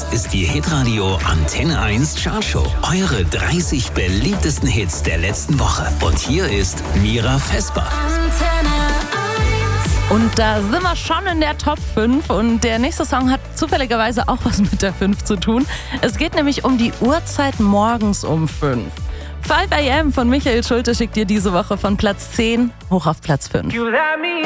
Das ist die Hitradio Antenne 1 Chartshow. Eure 30 beliebtesten Hits der letzten Woche. Und hier ist Mira Vesper. Und da sind wir schon in der Top 5 und der nächste Song hat zufälligerweise auch was mit der 5 zu tun. Es geht nämlich um die Uhrzeit morgens um 5. 5 AM von Michael Schulte schickt dir diese Woche von Platz 10 hoch auf Platz 5.